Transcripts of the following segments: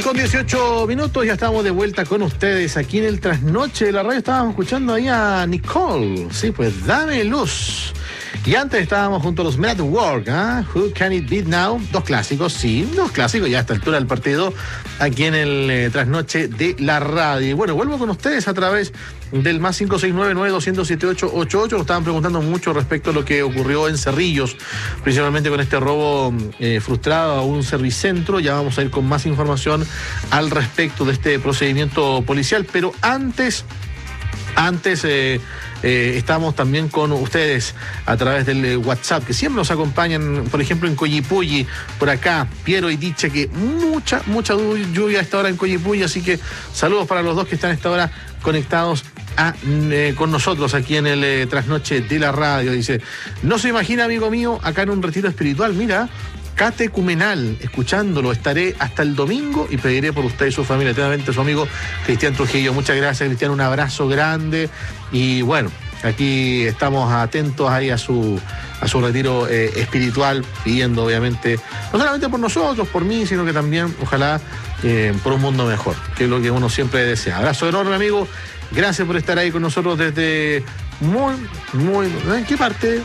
Con 18 minutos ya estamos de vuelta con ustedes aquí en el Trasnoche de la Radio. Estábamos escuchando ahí a Nicole, sí, pues Dame Luz. Y antes estábamos junto a los Men at Work, Who Can It Be Now? Dos clásicos, sí, dos clásicos ya a esta altura del partido aquí en el Trasnoche de la Radio. Y bueno, vuelvo con ustedes a través del más 569-900-7888. Nos estaban preguntando mucho respecto a lo que ocurrió en Cerrillos, principalmente con este robo frustrado a un servicentro. Ya vamos a ir con más información al respecto de este procedimiento policial, pero antes estamos también con ustedes a través del WhatsApp, que siempre nos acompañan, por ejemplo, en Coyipulli, por acá, Piero y Dicha, que mucha lluvia a esta hora en Coyipulli, así que saludos para los dos que están a esta hora conectados con nosotros aquí en el Trasnoche de la Radio. Dice, no se imagina, amigo mío, acá en un retiro espiritual, mira, catecumenal, escuchándolo, estaré hasta el domingo y pediré por usted y su familia. Eternamente su amigo Cristian Trujillo. Muchas gracias, Cristian, un abrazo grande y bueno, aquí estamos atentos ahí a su retiro espiritual, pidiendo obviamente, no solamente por nosotros, por mí, sino que también, ojalá, por un mundo mejor, que es lo que uno siempre desea. Abrazo enorme, amigo, gracias por estar ahí con nosotros desde muy, ¿en qué parte?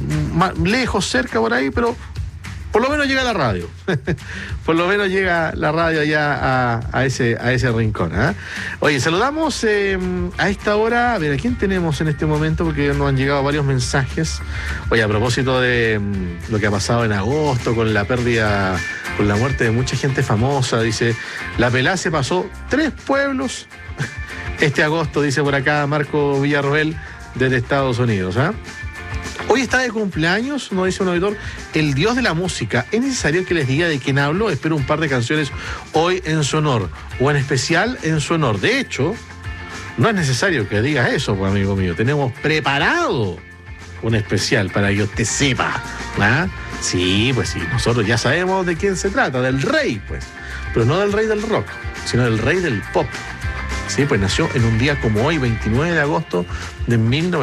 Lejos, cerca por ahí, pero por lo menos llega la radio. Por lo menos llega la radio allá a ese rincón. Oye, saludamos a esta hora. A ver, ¿a quién tenemos en este momento? Porque nos han llegado varios mensajes. Oye, a propósito de lo que ha pasado en agosto con la pérdida, con la muerte de mucha gente famosa. Dice, la pelá se pasó 3 pueblos este agosto, dice por acá Marco Villarroel desde Estados Unidos. Hoy está de cumpleaños, nos dice un auditor, el dios de la música. ¿Es necesario que les diga de quién hablo? Espero un par de canciones hoy en su honor, o en especial en su honor. De hecho, no es necesario que digas eso, pues, amigo mío. Tenemos preparado un especial para que usted sepa. Sí, pues sí, nosotros ya sabemos de quién se trata, del rey, pues. Pero no del rey del rock, sino del rey del pop. Sí, pues nació en un día como hoy, 29 de agosto de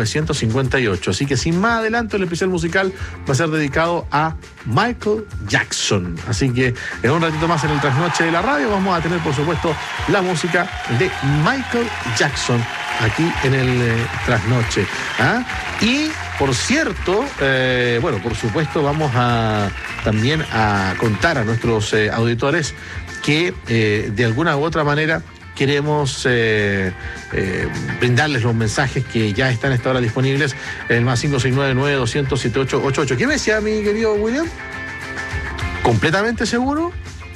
1958. Así que sin más adelanto, el especial musical va a ser dedicado a Michael Jackson. Así que en un ratito más en el Trasnoche de la Radio vamos a tener, por supuesto, la música de Michael Jackson aquí en el Trasnoche. Y, por cierto, bueno, por supuesto, vamos también a contar a nuestros auditores que de alguna u otra manera queremos brindarles los mensajes que ya están a esta hora disponibles en el más 569-900-7888. ¿Qué me decía mi querido William? ¿Completamente seguro?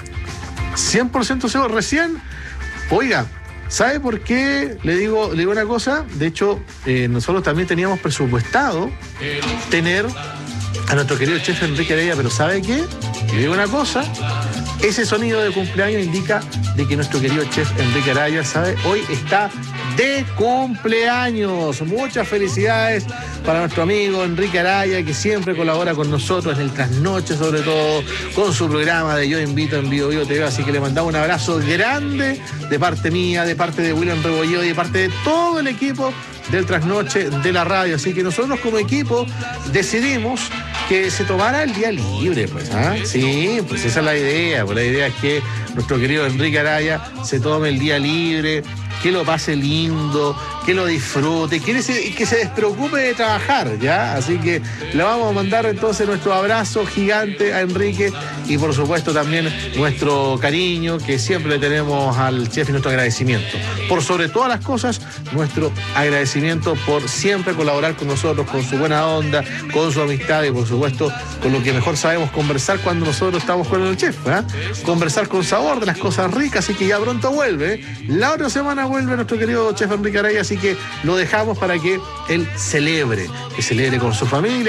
¿100% seguro? Recién, oiga, ¿sabe por qué? Le digo una cosa. De hecho, nosotros también teníamos presupuestado tener a nuestro querido chef Enrique Araya, pero ¿sabe qué? Le digo una cosa. Ese sonido de cumpleaños indica de que nuestro querido chef Enrique Araya, ¿sabe? Hoy está de cumpleaños. Muchas felicidades para nuestro amigo Enrique Araya, que siempre colabora con nosotros en el Trasnoche, sobre todo con su programa de Yo Invito en Vivo TV. Así que le mandamos un abrazo grande de parte mía, de parte de William Rebolledo y de parte de todo el equipo del Trasnoche de la Radio. Así que nosotros como equipo decidimos que se tomara el día libre, pues, Sí, pues esa es la idea. Pues la idea es que nuestro querido Enrique Araya se tome el día libre, que lo pase lindo, que lo disfrute, que se despreocupe de trabajar, ¿ya? Así que le vamos a mandar entonces nuestro abrazo gigante a Enrique y por supuesto también nuestro cariño que siempre le tenemos al chef y nuestro agradecimiento. Por sobre todas las cosas, nuestro agradecimiento por siempre colaborar con nosotros, con su buena onda, con su amistad y por supuesto con lo que mejor sabemos conversar cuando nosotros estamos con el chef, Conversar con sabor de las cosas ricas, así que ya pronto vuelve. La otra semana vuelve nuestro querido chef Enrique Araya, así que lo dejamos para que él celebre con su familia.